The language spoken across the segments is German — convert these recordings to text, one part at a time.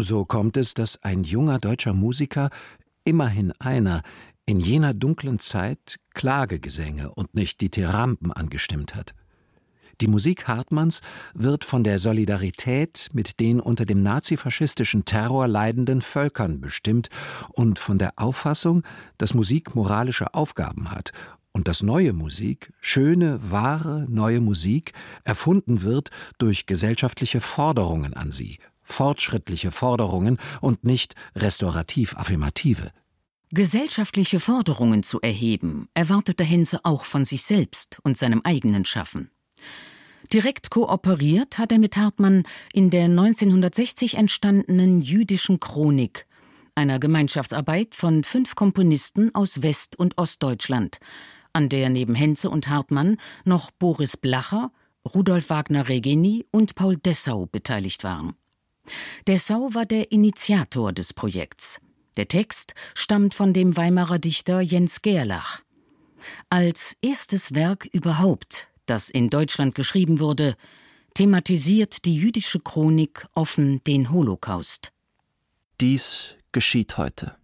So kommt es, dass ein junger deutscher Musiker, immerhin einer, in jener dunklen Zeit Klagegesänge und nicht Dithyramben angestimmt hat. Die Musik Hartmanns wird von der Solidarität mit den unter dem nazifaschistischen Terror leidenden Völkern bestimmt und von der Auffassung, dass Musik moralische Aufgaben hat und dass neue Musik, schöne, wahre neue Musik, erfunden wird durch gesellschaftliche Forderungen an sie, fortschrittliche Forderungen und nicht restaurativ-affirmative. Gesellschaftliche Forderungen zu erheben, erwartete Henze auch von sich selbst und seinem eigenen Schaffen. Direkt kooperiert hat er mit Hartmann in der 1960 entstandenen Jüdischen Chronik, einer Gemeinschaftsarbeit von 5 Komponisten aus West- und Ostdeutschland, an der neben Henze und Hartmann noch Boris Blacher, Rudolf Wagner-Regenyi und Paul Dessau beteiligt waren. Dessau war der Initiator des Projekts. Der Text stammt von dem Weimarer Dichter Jens Gerlach. Als erstes Werk überhaupt, das in Deutschland geschrieben wurde, thematisiert die Jüdische Chronik offen den Holocaust. Dies geschieht heute.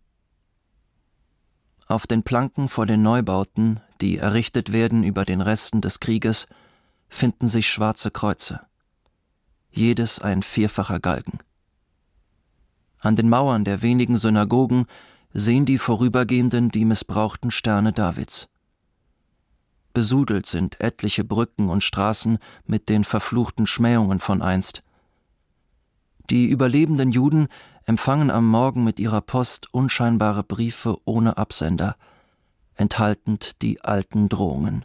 Auf den Planken vor den Neubauten, die errichtet werden über den Resten des Krieges, finden sich schwarze Kreuze. Jedes ein 4-facher Galgen. An den Mauern der wenigen Synagogen sehen die Vorübergehenden die missbrauchten Sterne Davids. Besudelt sind etliche Brücken und Straßen mit den verfluchten Schmähungen von einst. Die überlebenden Juden empfangen am Morgen mit ihrer Post unscheinbare Briefe ohne Absender, enthaltend die alten Drohungen.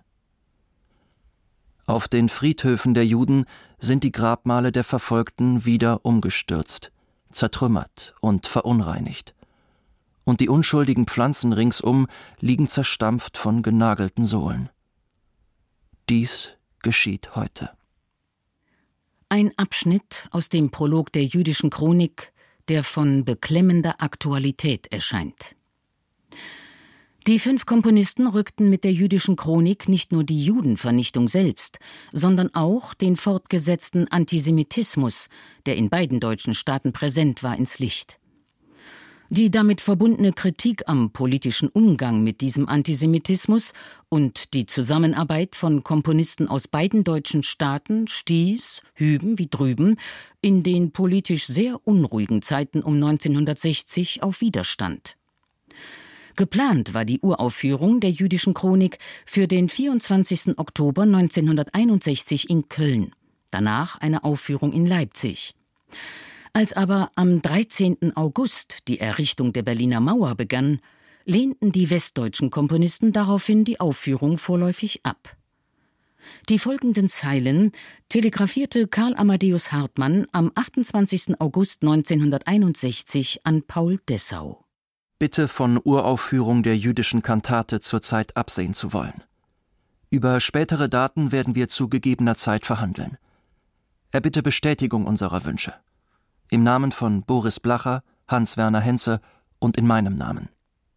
Auf den Friedhöfen der Juden sind die Grabmale der Verfolgten wieder umgestürzt, zertrümmert und verunreinigt. Und die unschuldigen Pflanzen ringsum liegen zerstampft von genagelten Sohlen. Dies geschieht heute. Ein Abschnitt aus dem Prolog der Jüdischen Chronik, der von beklemmender Aktualität erscheint. Die 5 Komponisten rückten mit der Jüdischen Chronik nicht nur die Judenvernichtung selbst, sondern auch den fortgesetzten Antisemitismus, der in beiden deutschen Staaten präsent war, ins Licht. Die damit verbundene Kritik am politischen Umgang mit diesem Antisemitismus und die Zusammenarbeit von Komponisten aus beiden deutschen Staaten stieß, hüben wie drüben, in den politisch sehr unruhigen Zeiten um 1960 auf Widerstand. Geplant war die Uraufführung der Jüdischen Chronik für den 24. Oktober 1961 in Köln, danach eine Aufführung in Leipzig. Als aber am 13. August die Errichtung der Berliner Mauer begann, lehnten die westdeutschen Komponisten daraufhin die Aufführung vorläufig ab. Die folgenden Zeilen telegrafierte Karl Amadeus Hartmann am 28. August 1961 an Paul Dessau. Bitte von Uraufführung der jüdischen Kantate zurzeit absehen zu wollen. Über spätere Daten werden wir zu gegebener Zeit verhandeln. Erbitte Bestätigung unserer Wünsche. Im Namen von Boris Blacher, Hans-Werner Henze und in meinem Namen.